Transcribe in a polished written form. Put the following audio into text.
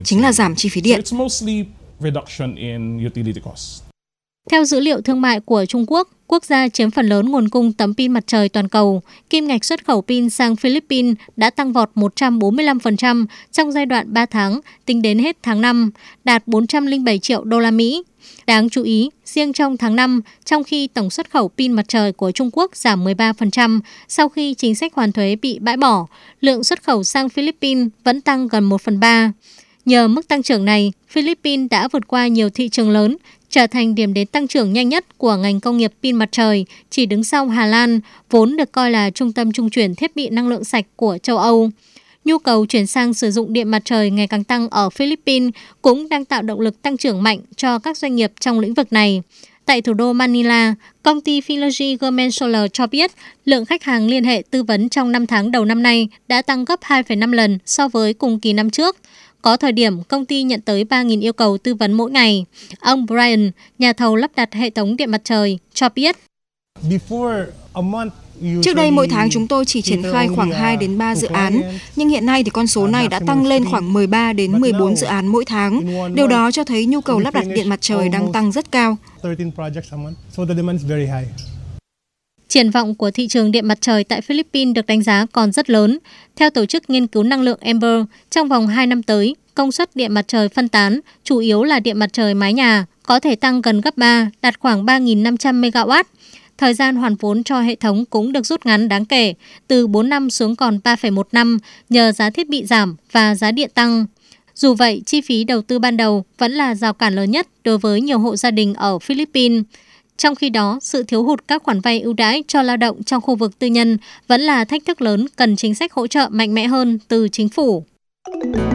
chính là giảm chi phí điện. Theo dữ liệu thương mại của Trung Quốc, quốc gia chiếm phần lớn nguồn cung tấm pin mặt trời toàn cầu, kim ngạch xuất khẩu pin sang Philippines đã tăng vọt 145% trong giai đoạn 3 tháng tính đến hết tháng 5, đạt 407 triệu đô la Mỹ. Đáng chú ý, riêng trong tháng 5, trong khi tổng xuất khẩu pin mặt trời của Trung Quốc giảm 13% sau khi chính sách hoàn thuế bị bãi bỏ, lượng xuất khẩu sang Philippines vẫn tăng gần 1/3. Nhờ mức tăng trưởng này, Philippines đã vượt qua nhiều thị trường lớn, trở thành điểm đến tăng trưởng nhanh nhất của ngành công nghiệp pin mặt trời, chỉ đứng sau Hà Lan, vốn được coi là trung tâm trung chuyển thiết bị năng lượng sạch của châu Âu. Nhu cầu chuyển sang sử dụng điện mặt trời ngày càng tăng ở Philippines cũng đang tạo động lực tăng trưởng mạnh cho các doanh nghiệp trong lĩnh vực này. Tại thủ đô Manila, công ty Philogy Government Solar cho biết lượng khách hàng liên hệ tư vấn trong 5 tháng đầu năm nay đã tăng gấp 2,5 lần so với cùng kỳ năm trước. Có thời điểm, công ty nhận tới 3.000 yêu cầu tư vấn mỗi ngày. Ông Brian, nhà thầu lắp đặt hệ thống điện mặt trời, cho biết. Trước đây mỗi tháng chúng tôi chỉ triển khai khoảng 2 đến 3 dự án, nhưng hiện nay thì con số này đã tăng lên khoảng 13 đến 14 dự án mỗi tháng. Điều đó cho thấy nhu cầu lắp đặt điện mặt trời đang tăng rất cao. Triển vọng của thị trường điện mặt trời tại Philippines được đánh giá còn rất lớn. Theo tổ chức nghiên cứu năng lượng Amber, trong vòng 2 năm tới, công suất điện mặt trời phân tán, chủ yếu là điện mặt trời mái nhà, có thể tăng gần gấp 3, đạt khoảng 3.500 MW. Thời gian hoàn vốn cho hệ thống cũng được rút ngắn đáng kể, từ 4 năm xuống còn 3,1 năm nhờ giá thiết bị giảm và giá điện tăng. Dù vậy, chi phí đầu tư ban đầu vẫn là rào cản lớn nhất đối với nhiều hộ gia đình ở Philippines. Trong khi đó, sự thiếu hụt các khoản vay ưu đãi cho lao động trong khu vực tư nhân vẫn là thách thức lớn cần chính sách hỗ trợ mạnh mẽ hơn từ chính phủ.